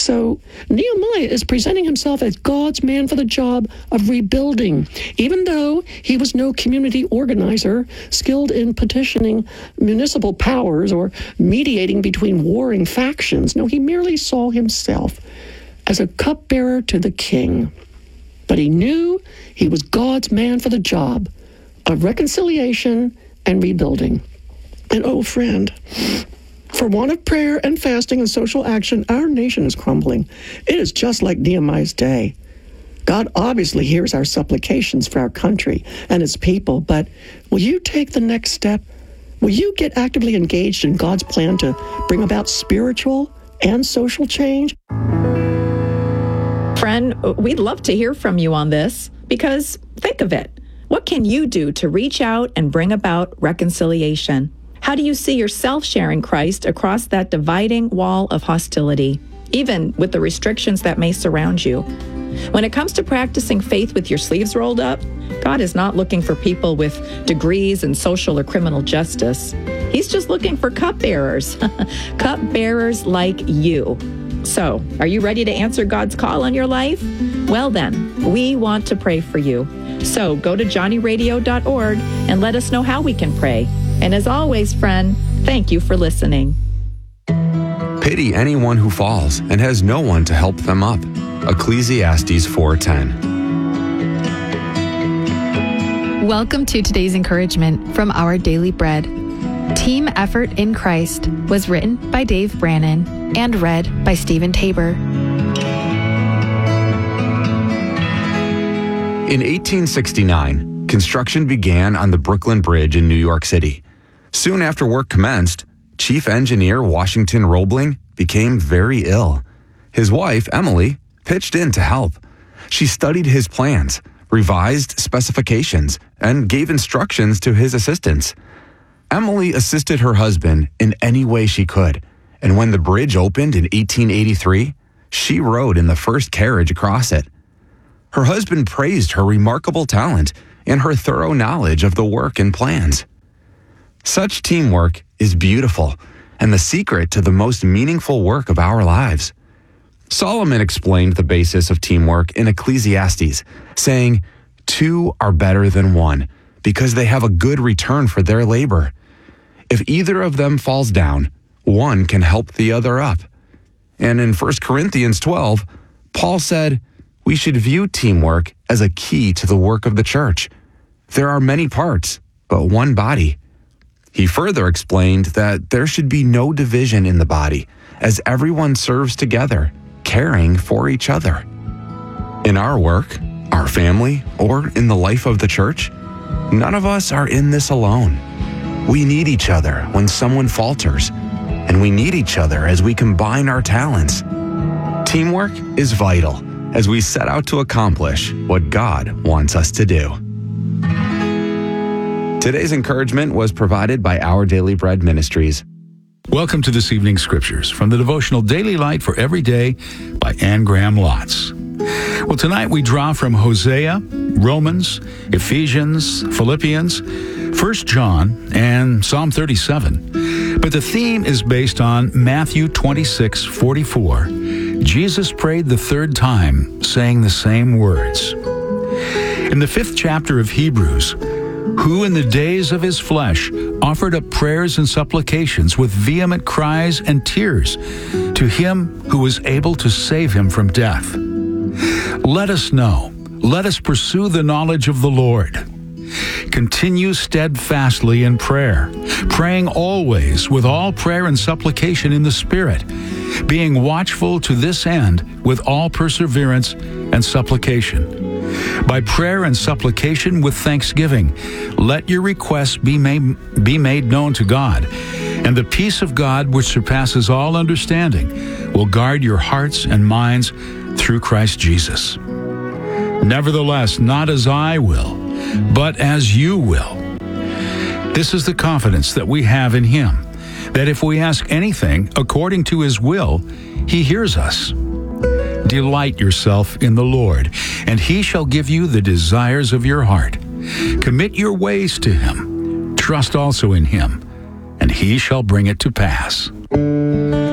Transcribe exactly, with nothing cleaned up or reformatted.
So Nehemiah is presenting himself as God's man for the job of rebuilding, even though he was no community organizer skilled in petitioning municipal powers or mediating between warring factions. No, he merely saw himself as a cupbearer to the king. But he knew he was God's man for the job of reconciliation and rebuilding. And oh, friend, for want of prayer and fasting and social action, our nation is crumbling. It is just like Nehemiah's day. God obviously hears our supplications for our country and its people, but will you take the next step? Will you get actively engaged in God's plan to bring about spiritual and social change? Friend, we'd love to hear from you on this, because think of it. What can you do to reach out and bring about reconciliation? How do you see yourself sharing Christ across that dividing wall of hostility, even with the restrictions that may surround you? When it comes to practicing faith with your sleeves rolled up, God is not looking for people with degrees in social or criminal justice. He's just looking for cupbearers, cupbearers like you. So, are you ready to answer God's call on your life? Well then, we want to pray for you. So go to johnny radio dot org and let us know how we can pray. And as always, friend, thank you for listening. Pity anyone who falls and has no one to help them up. Ecclesiastes four ten. Welcome to today's encouragement from Our Daily Bread. Team Effort in Christ was written by Dave Brannon and read by Stephen Tabor. In eighteen sixty-nine, construction began on the Brooklyn Bridge in New York City. Soon after work commenced, Chief Engineer Washington Roebling became very ill. His wife, Emily, pitched in to help. She studied his plans, revised specifications, and gave instructions to his assistants. Emily assisted her husband in any way she could, and when the bridge opened in eighteen eighty-three, she rode in the first carriage across it. Her husband praised her remarkable talent and her thorough knowledge of the work and plans. Such teamwork is beautiful and the secret to the most meaningful work of our lives. Solomon explained the basis of teamwork in Ecclesiastes, saying, "Two are better than one, because they have a good return for their labor. If either of them falls down, one can help the other up." And in First Corinthians twelve, Paul said, we should view teamwork as a key to the work of the church. There are many parts, but one body. He further explained that there should be no division in the body, as everyone serves together, caring for each other. In our work, our family, or in the life of the church, none of us are in this alone. We need each other when someone falters, and we need each other as we combine our talents. Teamwork is vital as we set out to accomplish what God wants us to do. Today's encouragement was provided by Our Daily Bread Ministries. Welcome to this evening's scriptures from the devotional Daily Light for Every Day by Anne Graham Lotz. Well, tonight we draw from Hosea, Romans, Ephesians, Philippians, First John, and Psalm thirty-seven. But the theme is based on Matthew twenty-six forty-four. Jesus prayed the third time, saying the same words. In the fifth chapter of Hebrews, who in the days of his flesh offered up prayers and supplications with vehement cries and tears to him who was able to save him from death. Let us know, let us pursue the knowledge of the Lord. Continue steadfastly in prayer, praying always with all prayer and supplication in the Spirit, being watchful to this end with all perseverance and supplication. By prayer and supplication with thanksgiving, let your requests be made, be made known to God, and the peace of God, which surpasses all understanding, will guard your hearts and minds through Christ Jesus. Nevertheless, not as I will, but as you will. This is the confidence that we have in Him, that if we ask anything according to His will, He hears us. Delight yourself in the Lord, and He shall give you the desires of your heart. Commit your ways to Him. Trust also in Him, and He shall bring it to pass.